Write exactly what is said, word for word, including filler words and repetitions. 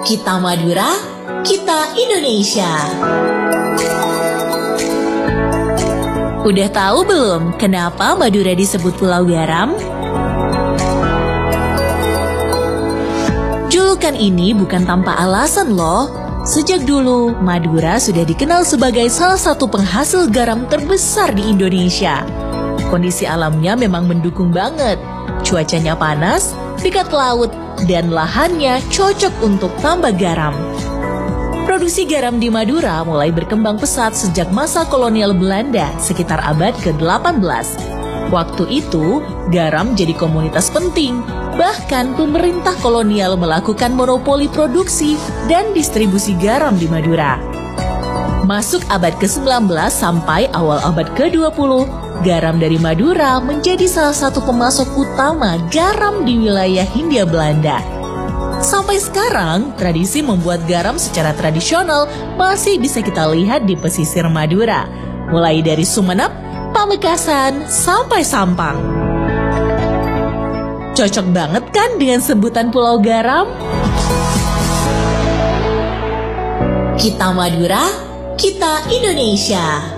Kita Madura, kita Indonesia. Udah tahu belum kenapa Madura disebut Pulau Garam? Julukan ini bukan tanpa alasan loh. Sejak dulu, Madura sudah dikenal sebagai salah satu penghasil garam terbesar di Indonesia. Kondisi alamnya memang mendukung banget. Cuacanya panas, dekat laut, dan lahannya cocok untuk tambak garam. Produksi garam di Madura mulai berkembang pesat sejak masa kolonial Belanda sekitar abad ke delapan belas. Waktu itu, garam jadi komoditas penting. Bahkan pemerintah kolonial melakukan monopoli produksi dan distribusi garam di Madura. Masuk abad ke sembilan belas sampai awal abad ke dua puluh, garam dari Madura menjadi salah satu pemasok utama garam di wilayah Hindia Belanda. Sampai sekarang, tradisi membuat garam secara tradisional masih bisa kita lihat di pesisir Madura, mulai dari Sumenep, Pamekasan, sampai Sampang. Cocok banget kan dengan sebutan Pulau Garam? Kita Madura, kita Indonesia.